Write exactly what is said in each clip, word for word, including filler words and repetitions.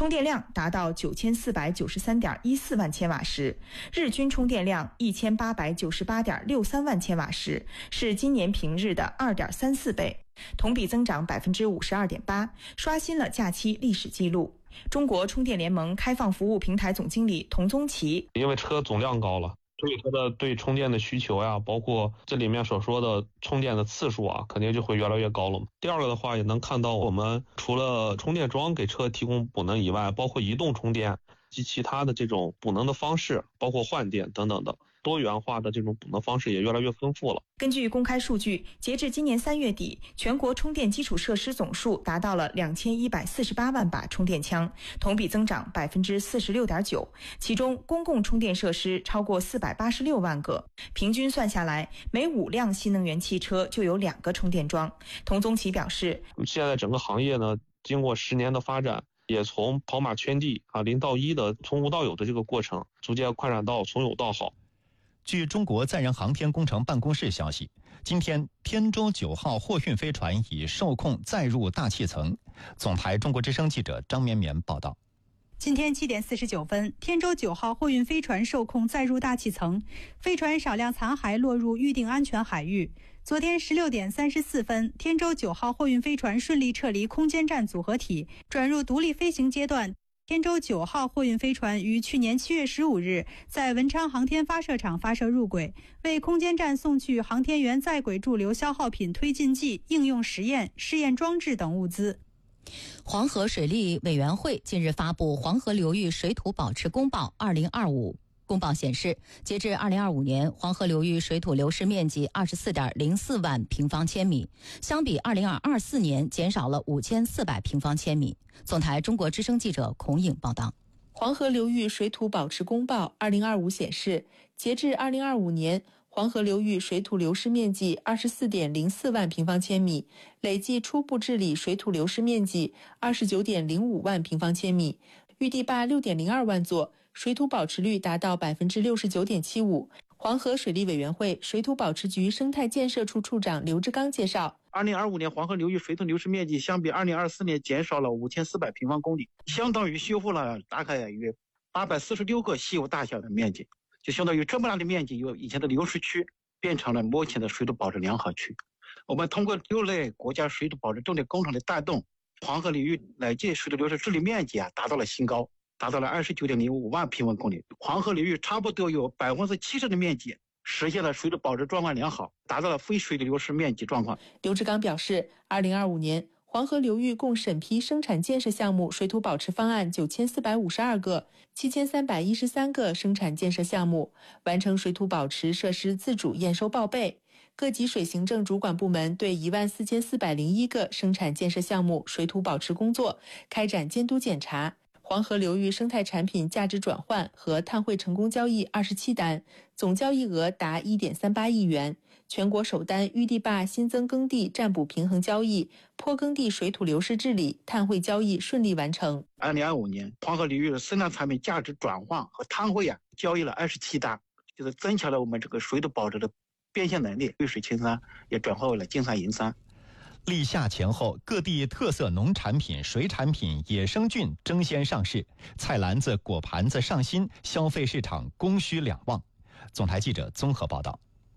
充电量达到九千四百九十三点一四万千瓦时，日均充电量一千八百九十八点六三万千瓦时，是今年平日的二点三四倍，同比增长百分之五十二点八，刷新了假期历史记录。中国充电联盟开放服务平台总经理童宗奇， 因为车总量高了，所以它的对充电的需求呀，包括这里面所说的充电的次数啊，肯定就会越来越高了嘛。第二个的话，也能看到我们除了充电桩给车提供补能以外，包括移动充电及其他的这种补能的方式，包括换电等等的多元化的这种补能方式也越来越丰富了。 根据公开数据，截至今年三月底，全国充电基础设施总数达到了两千一百四十八万把充电枪，同比增长百分之四十六点九。其中，公共充电设施超过四百八十六万个，平均算下来，每五辆新能源汽车就有两个充电桩。童宗奇表示， 现在整个行业呢，经过十年的发展，也从跑马圈地啊零到一的从无到有的这个过程，逐渐扩展到从有到好。 据中国载人航天工程办公室消息，今天天舟九号货运飞船已受控载入大气层。总台中国之声记者张绵绵报道。 今天七点四十九分，天舟九号货运飞船受控载入大气层，飞船少量残骸落入预定安全海域。昨天十六点三十四分，天舟九号货运飞船顺利撤离空间站组合体，转入独立飞行阶段。天舟九号货运飞船于去年七月十五日在文昌航天发射场发射入轨，为空间站送去航天员在轨驻留消耗品推进剂、应用实验、试验装置等物资。 黄河水利委员会近日发布《黄河流域水土保持公报二零二五》。公报显示，截至二零二五年，黄河流域水土流失面积二十四点零四万平方千米，相比二零二四年减少了五千四百平方千米。总台中国之声记者孔颖报道。 黄河流域水土保持公报二零二五显示，截至二零二五年，黄河流域水土流失面积二十四点零四万平方千米，累计初步治理水土流失面积二十九点零五万平方千米，预地坝六点零二万座，水土保持率达到百分之六十九点七五。黄河水利委员会水土保持局生态建设处处长刘志刚介绍， 二零二五年黄河流域水土流失面积相比二零二四年减少了五千四百平方公里，相当于修复了大概约八百四十六个西湖大小的面积，就相当于这么大的面积，由以前的流失区变成了目前的水土保持良好区。我们通过六类国家水土保持重点工程的带动，黄河流域累计水土流失治理面积啊达到了新高，达到了二十九点零五万平方公里。黄河流域差不多有百分之七十的面积实现了水土保持状况良好，达到了非水土流失面积状况。 刘志刚表示，二零二五年黄河流域共审批生产建设项目水土保持方案九千四百五十二个，七千三百一十三个生产建设项目，完成水土保持设施自主验收报备。各级水行政主管部门对一万四千四百零一个生产建设项目水土保持工作开展监督检查。黄河流域生态产品价值转换和碳汇成功交易二十七单，总交易额达 一点三八亿元。全国首单预地坝新增耕地占补平衡交易、坡耕地水土流失治理、碳汇交易顺利完成。 二零二五年，黄河流域的生态产品价值转换和碳汇啊交易了二十七单，就是增强了我们这个水土保持的变现能力，绿水青山也转化为了金山银山。 立夏前后，各地特色农产品、水产品、野生菌争先上市，菜篮子、果盘子上新，消费市场供需两旺。总台记者综合报道。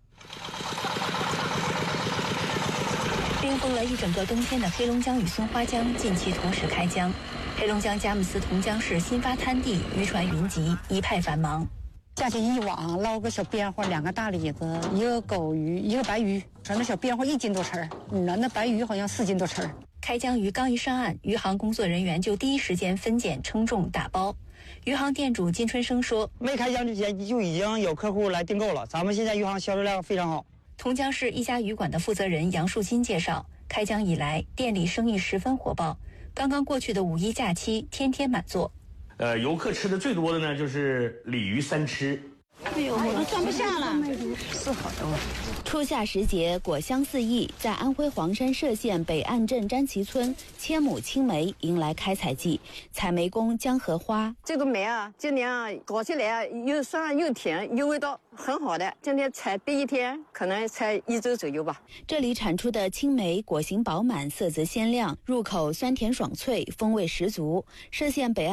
冰封了一整个冬天的黑龙江与松花江近期同时开江，黑龙江佳木斯同江市新发滩地渔船云集，一派繁忙。 架起一网，捞个小边花，两个大李子，一个狗鱼，一个白鱼，反正小边花一斤多称儿，那那白鱼好像四斤多称儿。 开江鱼刚一上岸，渔行工作人员就第一时间分拣、称重、打包。渔行店主金春生说：“ 没开江之前就已经有客户来订购了，咱们现在渔行销售量非常好。” 同江市一家渔馆的负责人杨树新介绍，开江以来，店里生意十分火爆。刚刚过去的五一假期，天天满座。 呃，游客吃的最多的呢，就是鲤鱼三吃。 哎呦，我都装不下了， 是好的。初夏时节，果香四溢，在安徽黄山歙县北岸镇詹旗村，千亩青梅迎来开采季，采梅工江荷花。 这个梅啊，今年啊搞起来啊，又酸又甜，又味道很好的。今天采第一天，可能才一周左右吧。 这里产出的青梅果形饱满，色泽鲜亮，入口酸甜爽脆，风味十足。歙县北岸